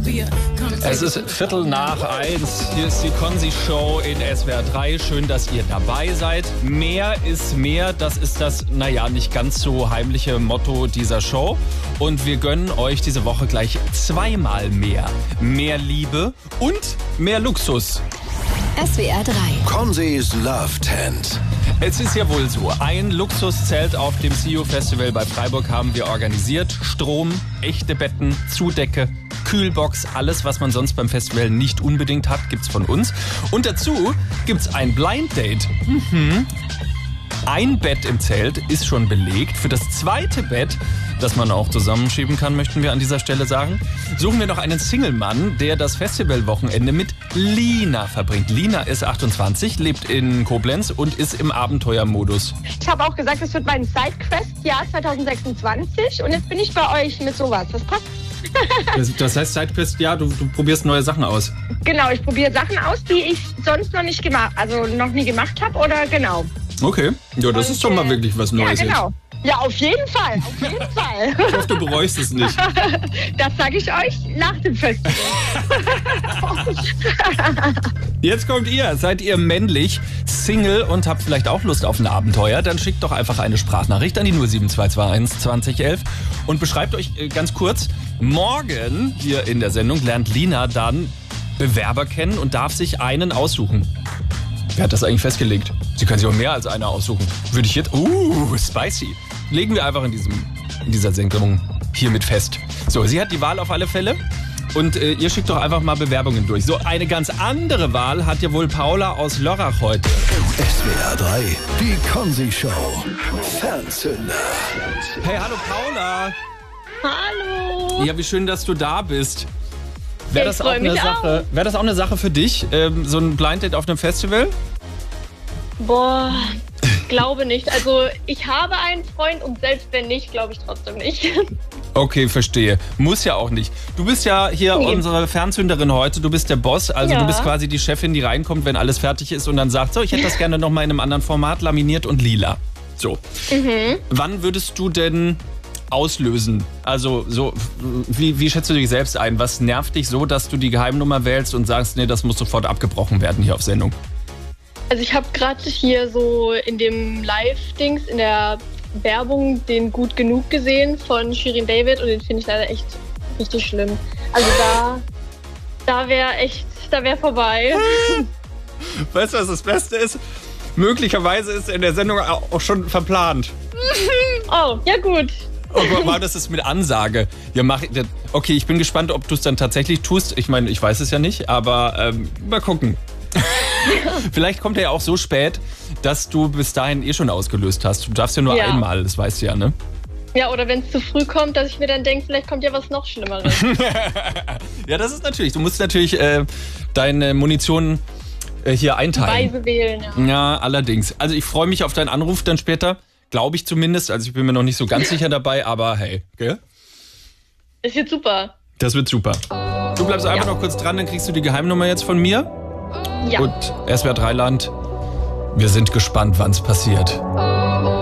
Es ist 1:15. Hier ist die Konzi-Show in SWR 3. Schön, dass ihr dabei seid. Mehr ist mehr. Das ist das, nicht ganz so heimliche Motto dieser Show. Und wir gönnen euch diese Woche gleich zweimal mehr. Mehr Liebe und mehr Luxus. SWR 3. Konzis Love Tent. Es ist ja wohl so, ein Luxuszelt auf dem CEO Festival bei Freiburg haben wir organisiert. Strom, echte Betten, Zudecke, Kühlbox, alles, was man sonst beim Festival nicht unbedingt hat, gibt's von uns. Und dazu gibt's ein Blind Date. Ein Bett im Zelt ist schon belegt. Für das zweite Bett, das man auch zusammenschieben kann, möchten wir an dieser Stelle sagen, suchen wir noch einen Single-Mann, der das Festivalwochenende mit Lina verbringt. Lina ist 28, lebt in Koblenz und ist im Abenteuermodus. Ich habe auch gesagt, es wird mein Sidequest-Jahr 2026 und jetzt bin ich bei euch mit sowas. Das passt. Das heißt Sidequest, ja, du probierst neue Sachen aus. Genau, ich probiere Sachen aus, die ich sonst noch nicht gemacht, also noch nie gemacht habe oder genau. Okay, ja, das ist doch mal wirklich was Neues. Ja, genau. Jetzt. Ja, auf jeden Fall, auf jeden Fall. Ich hoffe, du bereust es nicht. Das sage ich euch nach dem Festival. Jetzt kommt ihr. Seid ihr männlich, Single und habt vielleicht auch Lust auf ein Abenteuer? Dann schickt doch einfach eine Sprachnachricht an die 07221 2011 und beschreibt euch ganz kurz. Morgen hier in der Sendung lernt Lina dann Bewerber kennen und darf sich einen aussuchen. Wer hat das eigentlich festgelegt? Sie können sich auch mehr als einer aussuchen. Würde ich jetzt... spicy. Legen wir einfach in dieser Sendung hiermit fest. So, sie hat die Wahl auf alle Fälle. Und ihr schickt doch einfach mal Bewerbungen durch. So, eine ganz andere Wahl hat ja wohl Paula aus Lörrach heute. SWR 3, die Konzi-Show. Fernzünder. Hey, hallo Paula. Hallo. Ja, wie schön, dass du da bist. Wäre das, wär das auch eine Sache für dich? So ein Blind Date auf einem Festival? Boah, glaube nicht. Also ich habe einen Freund und selbst wenn nicht, glaube ich trotzdem nicht. Okay, verstehe. Muss ja auch nicht. Du bist ja hier unsere Fernzünderin heute. Du bist der Boss. Also du bist quasi die Chefin, die reinkommt, wenn alles fertig ist und dann sagt, so, ich hätte das gerne nochmal in einem anderen Format, laminiert und lila. So. Wann würdest du denn auslösen? Also so, wie schätzt du dich selbst ein? Was nervt dich so, dass du die Geheimnummer wählst und sagst, nee, das muss sofort abgebrochen werden hier auf Sendung? Also ich habe gerade hier so in dem Live-Dings, in der Werbung, den Gut Genug gesehen von Shirin David und den finde ich leider echt richtig schlimm. Also da wäre vorbei. Weißt du, was das Beste ist? Möglicherweise ist in der Sendung auch schon verplant. Oh, ja gut. Oh Gott, wow, das ist mit Ansage. Ja, okay, ich bin gespannt, ob du es dann tatsächlich tust. Ich meine, ich weiß es ja nicht, aber mal gucken. Vielleicht kommt er ja auch so spät, dass du bis dahin schon ausgelöst hast. Du darfst ja nur einmal, das weißt du ja, ne? Ja, oder wenn es zu früh kommt, dass ich mir dann denke, vielleicht kommt ja was noch Schlimmeres. Ja, das ist natürlich. Du musst natürlich deine Munition hier einteilen. Weise wählen, ja. Ja, allerdings. Also ich freue mich auf deinen Anruf dann später. Glaube ich zumindest. Also ich bin mir noch nicht so ganz sicher dabei, aber hey, gell? Das wird super. Das wird super. Du bleibst einfach noch kurz dran, dann kriegst du die Geheimnummer jetzt von mir. Ja. Und SWR 3 Land, wir sind gespannt, wann es passiert.